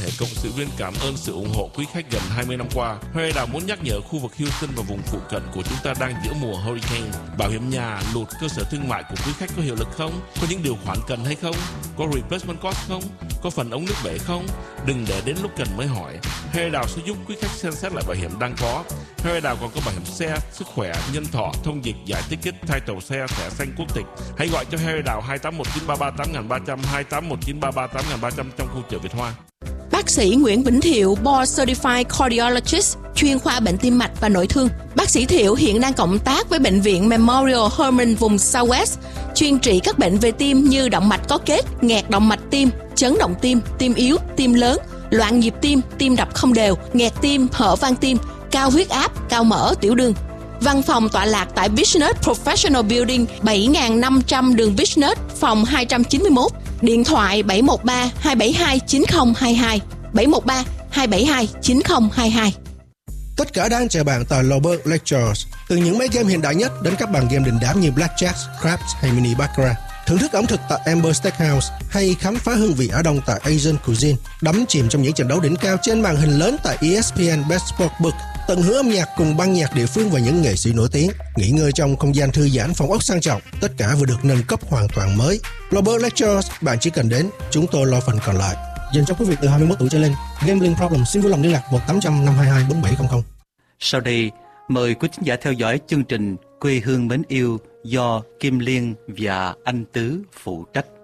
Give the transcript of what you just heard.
thể cộng sự viên cảm ơn sự ủng hộ quý khách gần 20 năm qua. Harry Đào muốn nhắc nhở khu vực Houston và vùng phụ cận của chúng ta đang giữa mùa hurricane. Bảo hiểm nhà, lụt, cơ sở thương mại của quý khách có hiệu lực không? Có những điều khoản cần hay không? Có replacement cost không? Có phần ống nước bể không? Đừng để đến lúc cần mới hỏi. Harry Đào sẽ giúp quý khách xem xét lại bảo hiểm đang có. Harry Đào còn có bảo hiểm xe, sức khỏe, nhân thọ, thông dịch, giải ticket, title xe, thẻ xanh, quốc tịch. Hãy gọi cho Harry Đào 2819338300, 2819338300 trong khu chợ Việt Hoa. Bác sĩ Nguyễn Vĩnh Thiệu, Board Certified Cardiologist, chuyên khoa bệnh tim mạch và nội thương. Bác sĩ Thiệu hiện đang cộng tác với Bệnh viện Memorial Hermann vùng Southwest, chuyên trị các bệnh về tim như động mạch có kết, nghẹt động mạch tim, chấn động tim, tim yếu, tim lớn, loạn nhịp tim, tim đập không đều, nghẹt tim, hở van tim, cao huyết áp, cao mỡ, tiểu đường. Văn phòng tọa lạc tại Business Professional Building 7500 đường Business, phòng 291. Điện thoại 713-272-9022, 713-272-9022. Tất cả đang chờ bạn tại Lober Lectures. Từ những máy game hiện đại nhất đến các bàn game đình đám như Blackjack, Craps hay Mini Baccarat. Thưởng thức ẩm thực tại Amber Steakhouse hay khám phá hương vị Á Đông tại Asian Cuisine. Đắm chìm trong những trận đấu đỉnh cao trên màn hình lớn tại ESPN Best Sportsbook. Tận hưởng âm nhạc cùng ban nhạc địa phương và những nghệ sĩ nổi tiếng. Nghỉ ngơi trong không gian thư giãn, phòng ốc sang trọng. Tất cả vừa được nâng cấp hoàn toàn mới. Lober Lectures, bạn chỉ cần đến, chúng tôi lo phần còn lại. Dành cho quý vị từ 21 tuổi trở lên. Gambling problem xin vui lòng liên lạc 1-800-522-4700. Sau đây, mời quý khán giả theo dõi chương trình Quê hương mến yêu do Kim Liên và anh Tứ phụ trách.